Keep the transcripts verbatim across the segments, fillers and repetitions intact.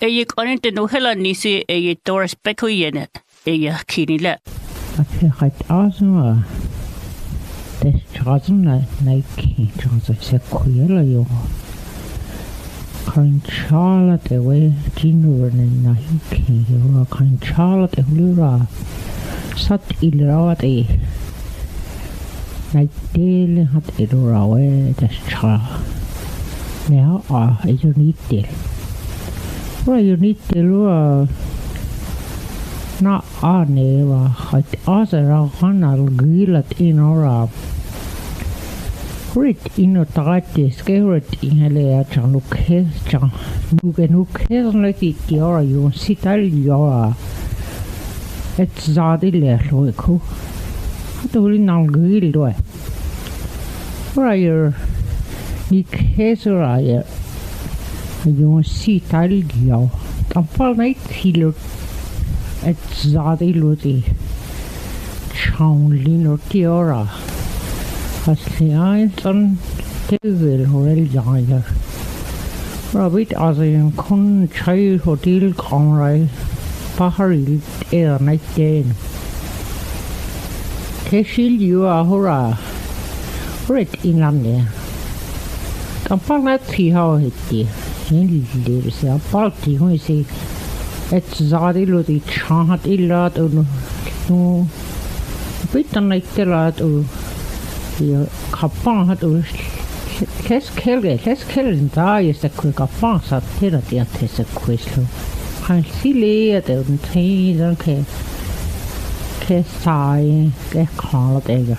Ej konen te no hela nisi ej Doris Bekoyen ej kinile. At het asma. Det chasen na Nike chasen se kuyela yo. Kan Charlotte the way Gino and Nike yo kan Charlotte the lura. Sat ilrawati. Naidele hat ilrawe det cha. Now ah you need det. Well, you need to do not on a hot other honor gillet in or read in a tight scared in a layer to look his John. You can look his like it, your you sit all your it's Zadi Lerloico. What do we now grill do? Where are your Nick Hazer? You see tile gao. Tampal night he looked at Zadi Ludi. Chownlin or Tiora. As the eyes on Devil or Eljayer. Rabbit as a con child hotel conray. Pahari air night day. Keshil you are hurrah. Red in London. Tampal night see how it did. There's a party who say it's Zadi Ludi Chahat Illat or no bit like the lad or the Kapan had or let's kill it, let's kill it and die is the quick Kapan at Therapy at this question. I see it and tease and care. Kiss tie, get called egg.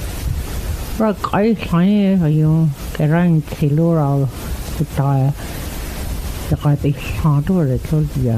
Rock I find you get around Kilora to die. The guy is hardware at all the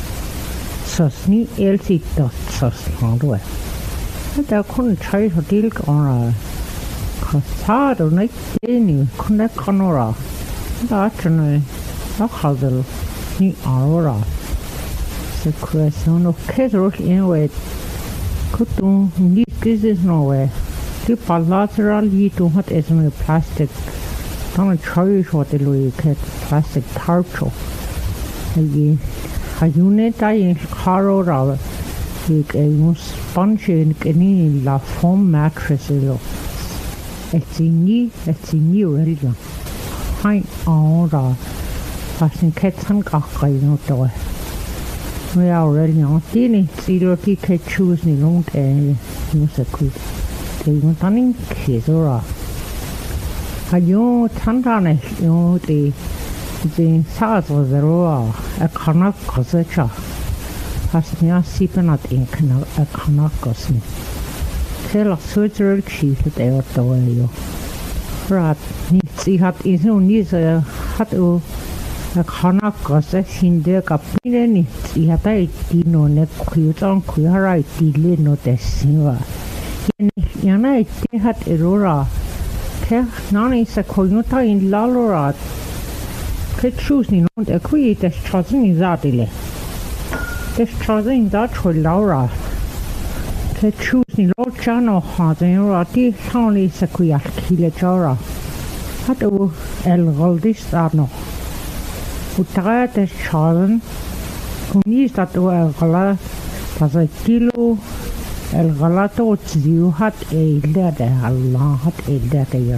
Susni L C dot sus hardware. And I couldn't try to deal on a Cassad or night day, connect Conora. That's an Huzzle, New Aurora. The question of Kesrock anyway could do need kisses nowhere. The bilateral you to hot as a plastic. Don't try what the Louis cat plastic tarcho. Again, a unit I in Caro Rava. You can sponge in any la foam mattress. It's in me, it's in you, Elga. High aura. Passing cats and caca, no toy. We are already not dealing. Zero cat choose ni long day. Use a quick. They want running kids or you Tandane, you the the size of the roar, a canuck cossecha. Has near sipping at ink, a canuck cosme. Tell a surgery chief that they are the way you. Rat needs the hat is no needs a hat o a canuck cosset in the capine, the hat I did no neck quit on queer I did no desima. Yana had a roar. Nani sa koyuta in lalora ke choosing on the qui des chosen in zadile des chosen that for laura ke choosing lo chano hazen rati tony sa qui akile chora hatu el goldis arno utra des chosen kuni sta to el gala tasa kilo el galato tsiu hat e lede Allah hat e lede ya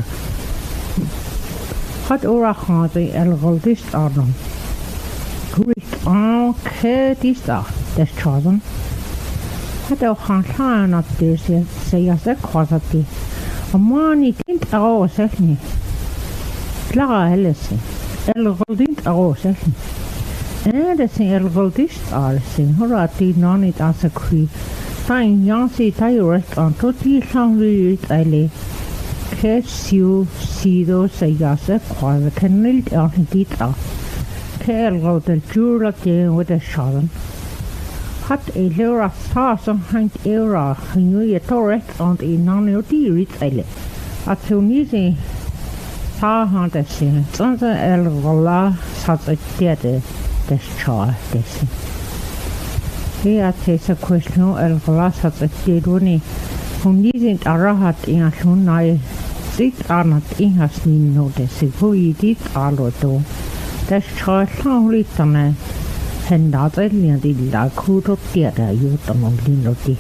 hat ora khate el goldis arno kuit an ke dista des chosen hat o khan na te se se ya se khosati amani tint aro sefni klara helese el goldin aro sefni en de se el goldis ar sin horati nonit as a kui Fine, Yancy Tyrus on Toti Soundly Alley. Catch you see those Sayasa Quaver can lead on Dita. Care about the jewel again with a shadow. Hot a lira sauce on Hank Era, New Year Torres on the non Rit Alley. At Tunisi Sa Hunter Sin, Sansa El Rola, such a theatre, discharge, this. Here takes a question el glass at the Tiruni, who isn't a rahat in a sunai, sit are not in has been noticed, who he did all or do. That's child only tone, Hendaatellen dilla kuutot tiedä juutamon linnoti.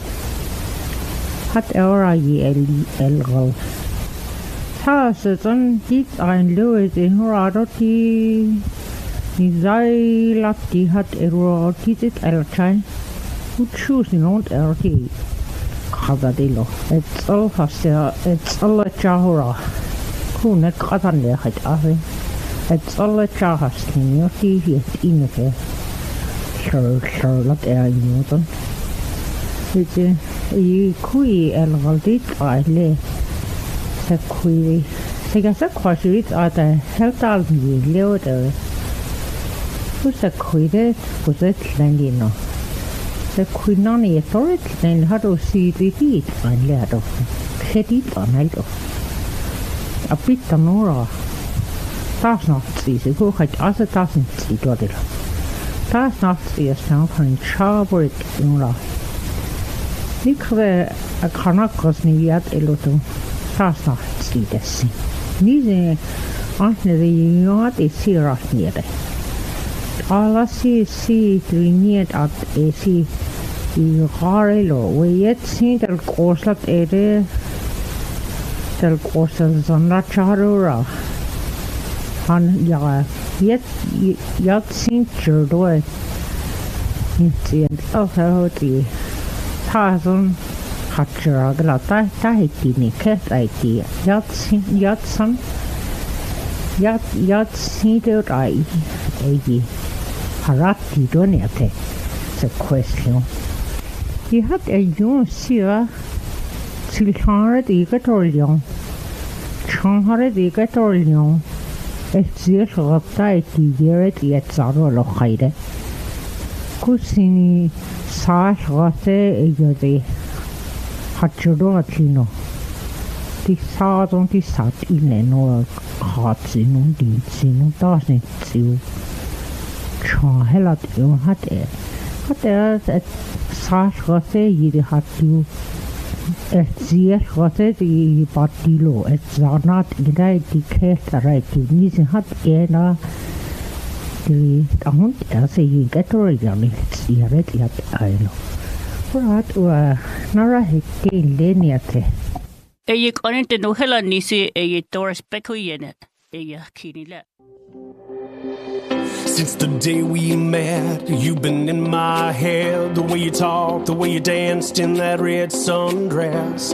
Hat eura i el elgal. Taas on dit ein lööti huradoti. Ni zai latti hat ero titit elkai. Utsuusin on eroti. Kadadilo. Et all hastia et alla chahura. Kuune katanne hat ahi. Et alla chahastin joti hiet inke. Charlotte er Newton. Sitten ei kui elgaldit aile. Se kui sekä se kwasuit ata heltal ni leoda. Kusa kuide kuset landino. Se kui nani etorit nen hadu siidit aile hadu. Kredit analdo. Apitta nora. Taas nahtsi se kun hat asa taas nahtsi tuodilla. Taas nahtsi ja sankan chaaburit nora. Nikve a kanakos ni jat elutu. Taas nahtsi tässä. Niin se ahneri juoti siirrat niede. Alasi siitri niet at esi i gaarelo. Weet zien tel kooslat ede. Tel kooslat zonna charura. Han ja jet jat sin churdoe. Nitsien alhauti. Taasun hatchera glata tahiti ni ket aiti. Jat sin jat san. Jat jat sin det ai. Ei. Haratti doniate. Se question. I hat e jon sia tilharet i gatorlion. Chanharet i gatorlion. Et sier rapta et digeret i et zaro lochaide. Kusini sa rate e jode. Hatchero atlino. Di sa don di sat ineno hatsinun dinsinun taas nyt siu. Chan helat jo hat e. Hat e et sa rate i hat ju. Et sier rate i patilo et zanat idai di kehtareiti. Niisin hat ena. Di tahun er se i gatorjani sieret jat aino. Kurat ua nara hekkein leniate. Ei kannata nuhella nisi ei toras pekuyenet. Ei kinile. Since the day we met, you've been in my head. The way you talked, the way you danced in that red sundress.